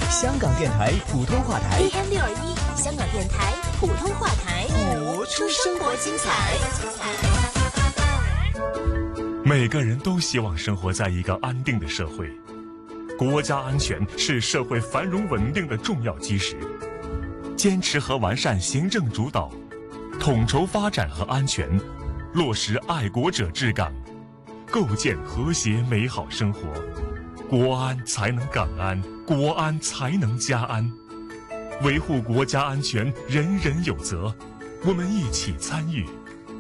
香港电台普通话台 AM621 香港电台普通话台， 活出生活精彩。 每个人都希望生活在一个安定的社会，国家安全是社会繁荣稳定的重要基石。坚持和完善行政主导，统筹发展和安全，落实爱国者治港，构建和谐美好生活，国安才能港安，国安才能家安。维护国家安全，人人有责，我们一起参与。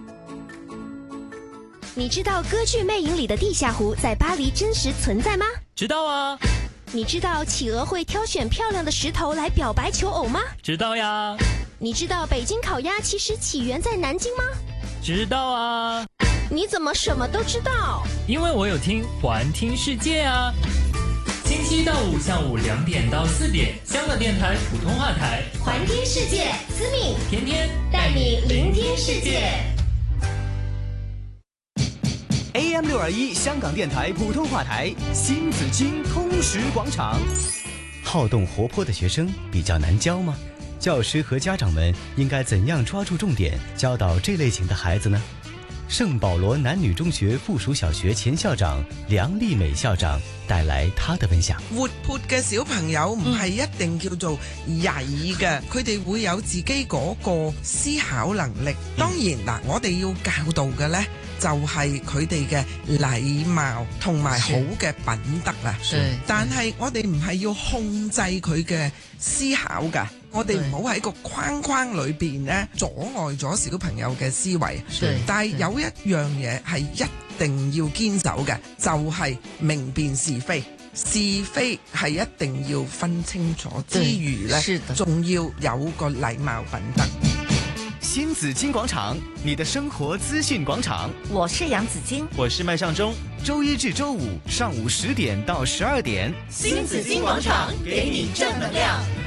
你知道歌剧《魅影》里的地下湖在巴黎真实存在吗？ 知道啊。 你知道企鹅会挑选漂亮的石头来表白求偶吗？ 知道呀。 你知道北京烤鸭其实起源在南京吗？ 知道啊。 你怎么什么都知道？ 因为我有听环听世界啊。星期一到五下午2点到4点，香港电台普通话台， 环听世界，思敏天天带你聆听世界。 AM621 香港电台普通话台，新紫荆通识广场。好动活泼的学生比较难教吗？教师和家长们应该怎样抓住重点，教导这类型的孩子呢？圣保罗男女中學附屬小學前校長梁麗美校長帶來他的分享。 活潑嘅小朋友唔係一定叫做曳嘅，佢哋會有自己嗰個思考能力。當然嗱，我哋要教導嘅呢，就係佢哋嘅禮貌同埋好嘅品德啊。但係我哋唔係要控制佢嘅思考㗎。我哋唔好喺個框框裏邊咧阻礙咗小朋友嘅思維，但係有一樣嘢係一定要堅守嘅，就係明辨是非。是非係一定要分清楚之餘呢，仲要有個禮貌品德。 新紫荊廣場，你的生活資訊廣場。 我是楊子矜， 我是麥尚中。 周一至周五上午10點到12點， 新紫荊廣場給你正能量。